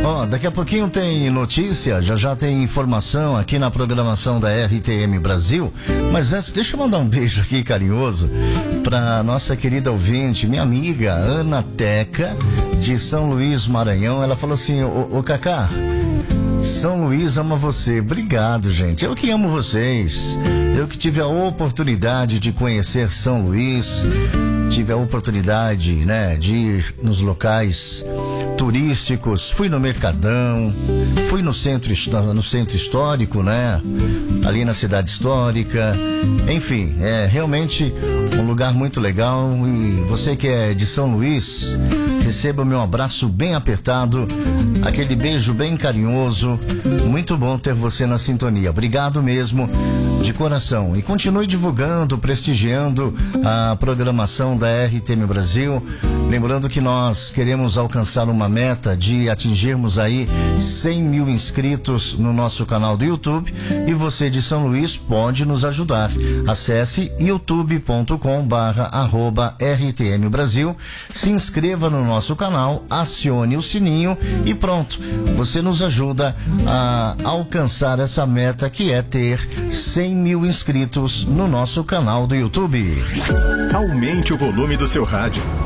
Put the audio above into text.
Ó, daqui a pouquinho tem notícia, já tem informação aqui na programação da RTM Brasil. Mas antes, deixa eu mandar um beijo aqui carinhoso pra nossa querida ouvinte, minha amiga Ana Teca, de São Luís, Maranhão. Ela falou assim: ô Cacá, São Luís ama você. Obrigado, gente. Eu que amo vocês. Eu que tive a oportunidade de conhecer São Luís, tive a oportunidade, né, de ir nos locais turísticos, fui no Mercadão, fui no centro histórico, né, ali na cidade histórica. Enfim, é realmente um lugar muito legal. E você que é de São Luís, receba o meu abraço bem apertado, aquele beijo bem carinhoso. Muito bom ter você na sintonia. Obrigado mesmo, de coração. E continue divulgando, prestigiando a programação da RTM Brasil. Lembrando que nós queremos alcançar uma meta de atingirmos aí 100 mil inscritos no nosso canal do YouTube. E você de São Luís pode nos ajudar. Acesse youtube.com/RTM Brasil, se inscreva no nosso canal, acione o sininho e pronto. Você nos ajuda a alcançar essa meta, que é ter 100 mil inscritos no nosso canal do YouTube. Aumente o volume do seu rádio.